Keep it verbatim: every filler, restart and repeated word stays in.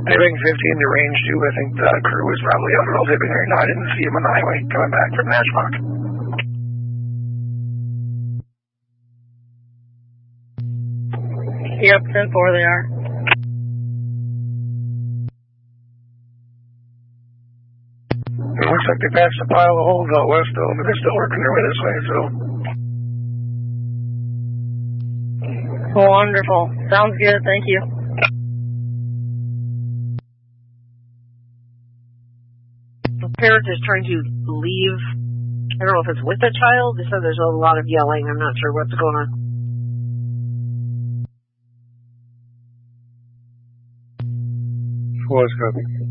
Anything fifteen to range two, I think the crew was probably on roll tipping right now. I didn't see him on the highway coming back from Nashville. Yep, ten four they are. It looks like they passed a pile of holes out west, though, but they're still working their way this way, so. Wonderful. Sounds good. Thank you. The parent is trying to leave. I don't know if it's with the child. They said there's a lot of yelling. I'm not sure what's going on. What's happening?